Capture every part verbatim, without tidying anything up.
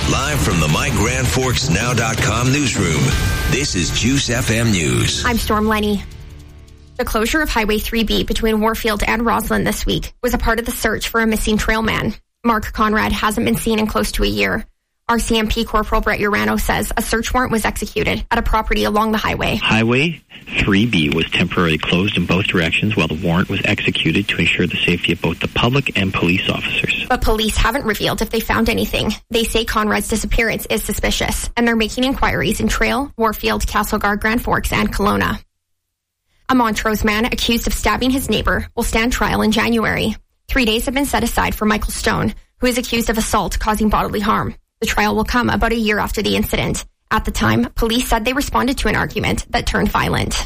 Live from the My Grand Forks Now dot com newsroom, this is Juice F M News. I'm Storm Lenny. The closure of Highway three B between Warfield and Roslyn this week was a part of the search for a missing trail man. Mark Conrad hasn't been seen in close to a year. R C M P Corporal Brett Urano says a search warrant was executed at a property along the highway. Highway three B was temporarily closed in both directions while the warrant was executed to ensure the safety of both the public and police officers. But police haven't revealed if they found anything. They say Conrad's disappearance is suspicious, and they're making inquiries in Trail, Warfield, Castlegar, Grand Forks, and Kelowna. A Montrose man accused of stabbing his neighbor will stand trial in January. Three days have been set aside for Michael Stone, who is accused of assault causing bodily harm. The trial will come about a year after the incident. At the time, police said they responded to an argument that turned violent.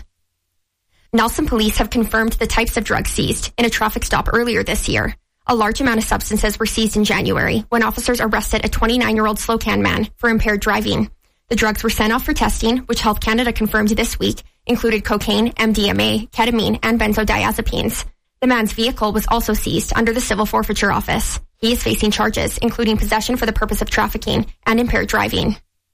Nelson police have confirmed the types of drugs seized in a traffic stop earlier this year. A large amount of substances were seized in January when officers arrested a twenty-nine-year-old Slocan man for impaired driving. The drugs were sent off for testing, which Health Canada confirmed this week included cocaine, M D M A, ketamine, and benzodiazepines. The man's vehicle was also seized under the Civil Forfeiture Office. He is facing charges, including possession for the purpose of trafficking and impaired driving.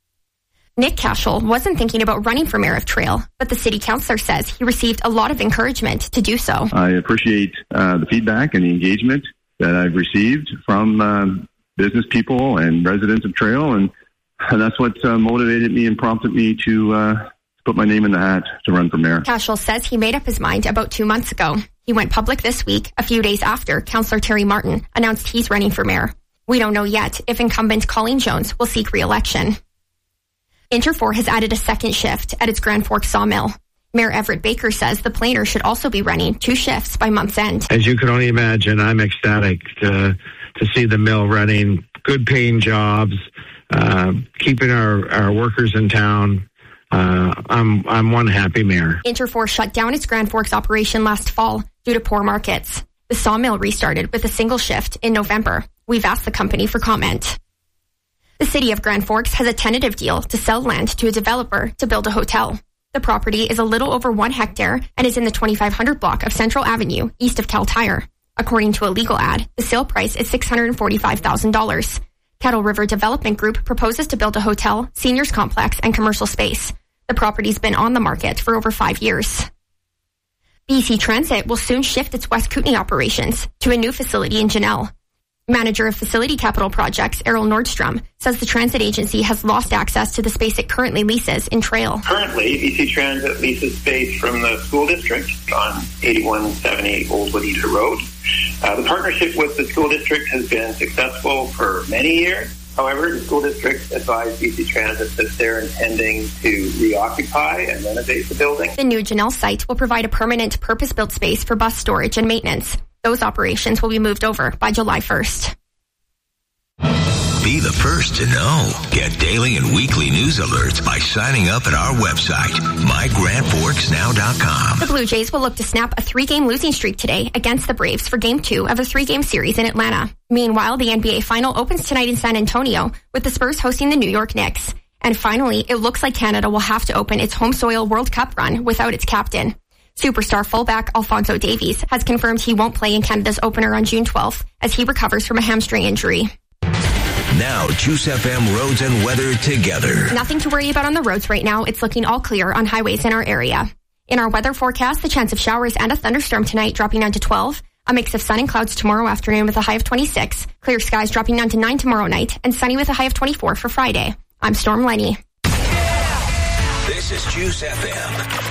Nick Cashel wasn't thinking about running for mayor of Trail, but the city councillor says he received a lot of encouragement to do so. I appreciate uh, the feedback and the engagement that I've received from um, business people and residents of Trail, and, and that's what uh, motivated me and prompted me to uh, put my name in the hat to run for mayor. Cashel says he made up his mind about two months ago. He went public this week, a few days after Councillor Terry Martin announced he's running for mayor. We don't know yet if incumbent Colleen Jones will seek re-election. Interfor has added a second shift at its Grand Forks sawmill. Mayor Everett Baker says the planer should also be running two shifts by month's end. As you can only imagine, I'm ecstatic to, to see the mill running, good paying jobs, uh, keeping our, our workers in town. Uh, I'm I'm one happy mayor. Interfor shut down its Grand Forks operation last fall due to poor markets. The sawmill restarted with a single shift in November. We've asked the company for comment. The city of Grand Forks has a tentative deal to sell land to a developer to build a hotel. The property is a little over one hectare and is in the twenty-five hundred block of Central Avenue, east of Cal Tire. According to a legal ad, the sale price is six hundred forty-five thousand dollars. Kettle River Development Group proposes to build a hotel, seniors complex, and commercial space. The property's been on the market for over five years. B C Transit will soon shift its West Kootenay operations to a new facility in Janelle. Manager of Facility Capital Projects, Errol Nordstrom, says the transit agency has lost access to the space it currently leases in Trail. Currently, B C Transit leases space from the school district on eighty-one seventy Old Woodita Road. Uh, the partnership with the school district has been successful for many years. However, the school district advised B C Transit that they're intending to reoccupy and renovate the building. The new Janelle site will provide a permanent purpose-built space for bus storage and maintenance. Those operations will be moved over by July first. Be the first to know. Get daily and weekly news alerts by signing up at our website, my grand forks now dot com. The Blue Jays will look to snap a three-game losing streak today against the Braves for Game two of a three-game series in Atlanta. Meanwhile, the N B A Final opens tonight in San Antonio with the Spurs hosting the New York Knicks. And finally, it looks like Canada will have to open its home soil World Cup run without its captain. Superstar fullback Alphonso Davies has confirmed he won't play in Canada's opener on June twelfth as he recovers from a hamstring injury. Now, Juice F M roads and weather together. Nothing to worry about on the roads right now. It's looking all clear on highways in our area. In our weather forecast, the chance of showers and a thunderstorm tonight dropping down to twelve. A mix of sun and clouds tomorrow afternoon with a high of twenty-six. Clear skies dropping down to nine tomorrow night. And sunny with a high of twenty-four for Friday. I'm Storm Lenny. This is Juice F M.